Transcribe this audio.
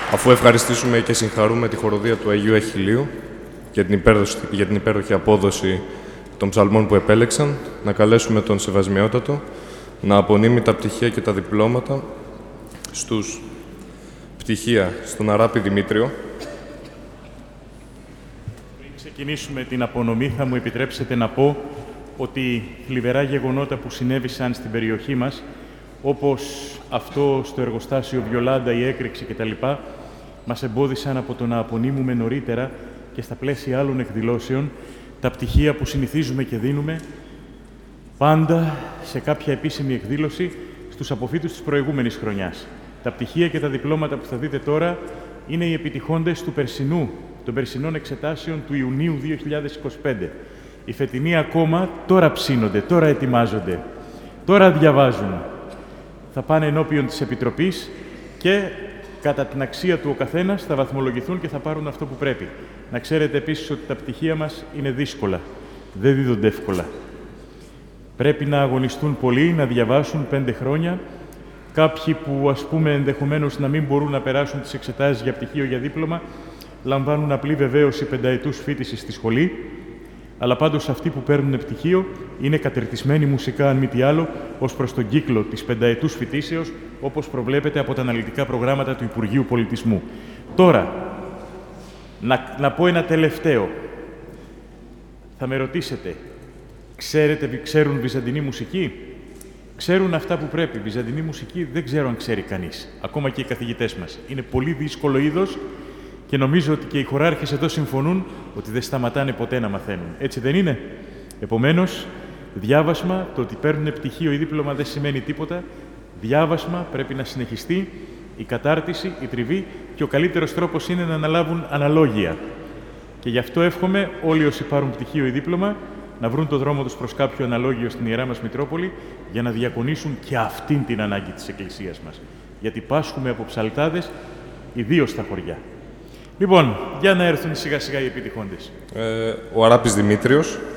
Αφού ευχαριστήσουμε και συγχαρούμε τη χοροδία του Αγίου Αχιλλείου για την υπέροχη απόδοση των ψαλμών που επέλεξαν, να καλέσουμε τον Σεβασμιότατο να απονείμει τα πτυχία και τα διπλώματα στους πτυχία στον Αράπη Δημήτριο. Πριν ξεκινήσουμε την απονομή, θα μου επιτρέψετε να πω ότι θλιβερά γεγονότα που συνέβησαν στην περιοχή μας, όπως αυτό στο εργοστάσιο Βιολάντα, η έκρηξη κτλ., μας εμπόδισαν από το να απονείμουμε νωρίτερα και στα πλαίσια άλλων εκδηλώσεων τα πτυχία που συνηθίζουμε και δίνουμε πάντα σε κάποια επίσημη εκδήλωση στους αποφύτους της προηγούμενης χρονιάς. Τα πτυχία και τα διπλώματα που θα δείτε τώρα είναι οι επιτυχώντες των περσινών εξετάσεων του Ιουνίου 2025. Οι φετινοί ακόμα τώρα ψήνονται, τώρα ετοιμάζονται, τώρα διαβάζουν. Θα πάνε ενώπιον της Επιτροπής και κατά την αξία του ο καθένας θα βαθμολογηθούν και θα πάρουν αυτό που πρέπει. Να ξέρετε επίσης ότι τα πτυχία μας είναι δύσκολα, δεν δίδονται εύκολα. Πρέπει να αγωνιστούν πολύ, να διαβάσουν 5 χρόνια. Κάποιοι που, ας πούμε, ενδεχομένως να μην μπορούν να περάσουν τις εξετάσεις για πτυχίο για δίπλωμα, λαμβάνουν απλή βεβαίωση πενταετούς φοιτησης στη σχολή, αλλά πάντως αυτοί που παίρνουν πτυχίο είναι κατερτισμένοι μουσικά, αν μη τι άλλο, ως προς τον κύκλο της πενταετούς φοιτήσεως, όπως προβλέπεται από τα αναλυτικά προγράμματα του Υπουργείου Πολιτισμού. Τώρα, να πω ένα τελευταίο. Θα με ρωτήσετε, ξέρουν βυζαντινή μουσική? Ξέρουν αυτά που πρέπει. Βυζαντινή μουσική δεν ξέρω αν ξέρει κανείς. Ακόμα και οι καθηγητές μας. Είναι πολύ δύσκολο είδος και νομίζω ότι και οι χωράρχες εδώ συμφωνούν ότι δεν σταματάνε ποτέ να μαθαίνουν. Έτσι δεν είναι? Επομένως, διάβασμα, το ότι παίρνουν πτυχίο ή δίπλωμα δεν σημαίνει τίποτα. Διάβασμα πρέπει να συνεχιστεί, η κατάρτιση, η τριβή και ο καλύτερος τρόπος είναι να αναλάβουν αναλόγια. Και γι' αυτό εύχομαι όλοι όσοι πάρουν πτυχίο ή δίπλωμα να βρουν το δρόμο τους προς κάποιο αναλόγιο στην Ιερά μας Μητρόπολη για να διακονήσουν και αυτήν την ανάγκη της Εκκλησίας μας. Γιατί πάσχουμε από ψαλτάδες, ιδίως στα χωριά. Λοιπόν, για να έρθουν σιγά-σιγά οι επιτυχώντες. Ο Αράπης Δημήτριος.